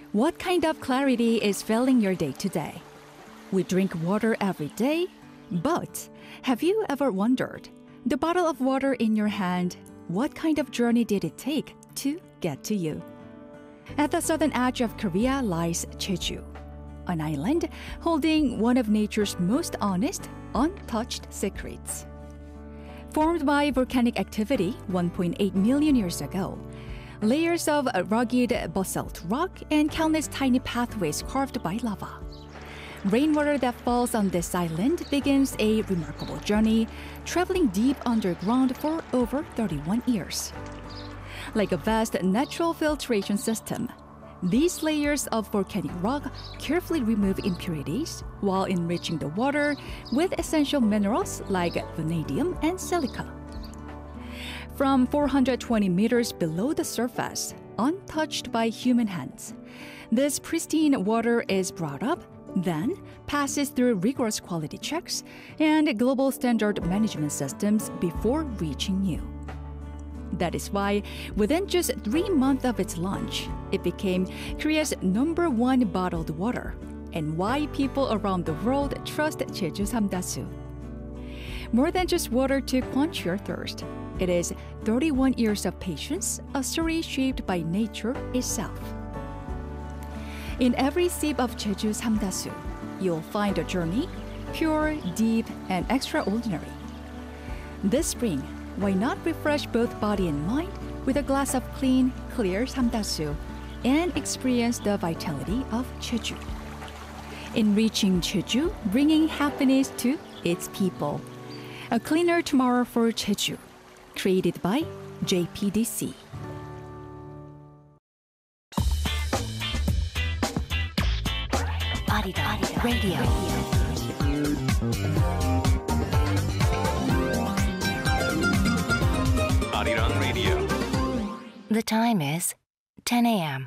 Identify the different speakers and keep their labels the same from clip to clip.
Speaker 1: What kind of clarity is filling your day today? We drink water every day, but have you ever wondered, the bottle of water in your hand, what kind of journey did it take to get to you? At the southern edge of Korea lies Jeju, an island holding one of nature's most honest, untouched secrets. Formed by volcanic activity 1.8 million years ago, layers of rugged basalt rock and countless tiny pathways carved by lava. Rainwater that falls on this island begins a remarkable journey, traveling deep underground for over 31 years. Like a vast natural filtration system, these layers of volcanic rock carefully remove impurities while enriching the water with essential minerals like vanadium and silica. From 420 meters below the surface, untouched by human hands, this pristine water is brought up, then passes through rigorous quality checks and global standard management systems before reaching you. That is why, within just 3 months of its launch, it became Korea's #1 bottled water, and why people around the world trust Jeju Samdasu. More than just water to quench your thirst, it is 31 years of patience, a story shaped by nature itself. In every sip of Jeju Samdasu, you'll find a journey, pure, deep, and extraordinary. This spring, why not refresh both body and mind with a glass of clean, clear Samdasu and experience the vitality of Jeju. Enriching Jeju, bringing happiness to its people. A cleaner tomorrow for Jeju. Created by JPDC. Arirang Radio.
Speaker 2: Arirang Radio.
Speaker 3: The time is 10 a.m.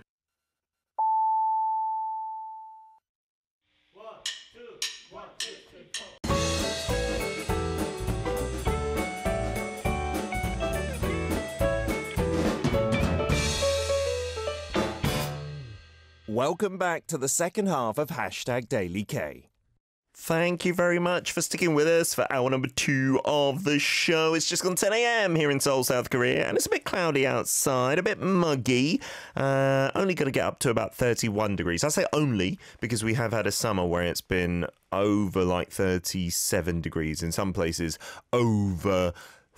Speaker 2: Welcome back to the second half of Hashtag Daily K. Thank you very much for sticking with us for hour number 2 of the show. It's just gone 10 a.m. here in Seoul, South Korea, and it's a bit cloudy outside, a bit muggy. Only going to get up to about 31 degrees. I say only because we have had a summer where it's been over like 37 degrees, in some places over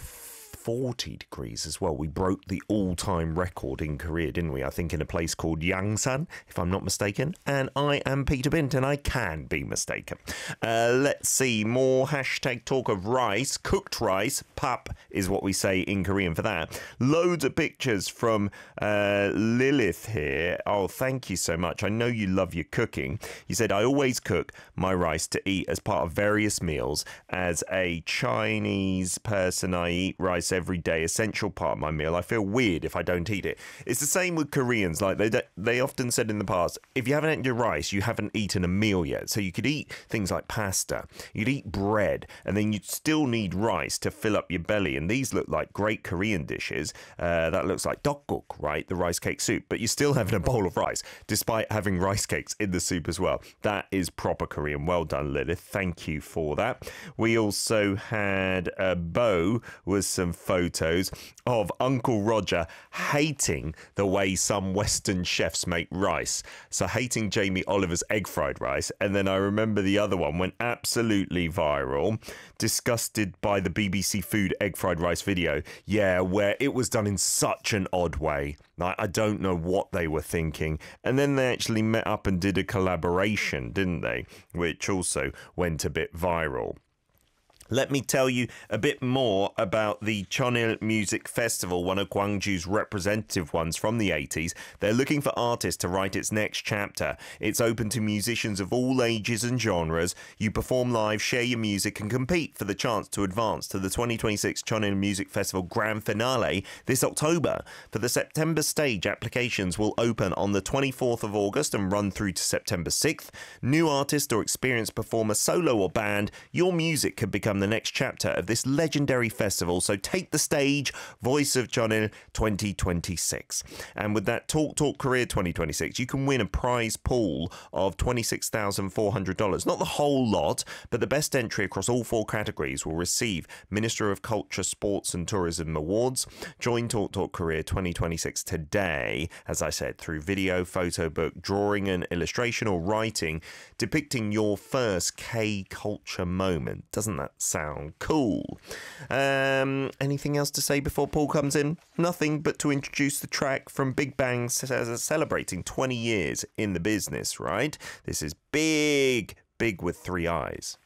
Speaker 2: 40 degrees as well. We broke the all-time record in Korea, didn't we? I think in a place called Yangsan, if I'm not mistaken. And I am Peter Bint, and I can be mistaken. Let's see, more hashtag talk of rice. Cooked rice, pap is what we say in Korean for that. Loads of pictures from Lilith here. Oh, thank you so much. I know you love your cooking. You said, I always cook my rice to eat as part of various meals. As a Chinese person, I eat rice every day, essential part of my meal. I feel weird if I don't eat it. It's the same with Koreans. Like they often said in the past, if you haven't eaten your rice, you haven't eaten a meal yet. So you could eat things like pasta, you'd eat bread, and then you'd still need rice to fill up your belly. And these look like great Korean dishes. That looks like dokguk, right? The rice cake soup. But you're still having a bowl of rice, despite having rice cakes in the soup as well. That is proper Korean. Well done, Lilith. Thank you for that. We also had a bow with some photos of Uncle Roger hating the way some Western chefs make rice. So hating Jamie Oliver's egg fried rice. And then I remember the other one went absolutely viral. Disgusted by the BBC Food egg fried rice video. Yeah, where it was done in such an odd way. I don't know what they were thinking. And then they actually met up and did a collaboration, didn't they? Which also went a bit viral. Let me tell you a bit more about the Cheonil Music Festival, one of Gwangju's representative ones from the 80s. They're looking for artists to write its next chapter. It's open to musicians of all ages and genres. You perform live, share your music, and compete for the chance to advance to the 2026 Cheonil Music Festival Grand Finale this October. For the September stage, applications will open on the 24th of August and run through to September 6th. New artist or experienced performer, solo or band, your music could become become the next chapter of this legendary festival. So take the stage, Voice of Chonil 2026. And with that Talk Career 2026, you can win a prize pool of $26,400. Not the whole lot, but the best entry across all 4 categories will receive Minister of Culture, Sports and Tourism Awards. Join Talk Career 2026 today, as I said, through video, photo book, drawing and illustration, or writing depicting your first K-culture moment. Doesn't that sound cool? Anything else to say before Paul comes in? Nothing but to introduce the track from Big Bang celebrating 20 years in the business, right? This is Big with 3 eyes.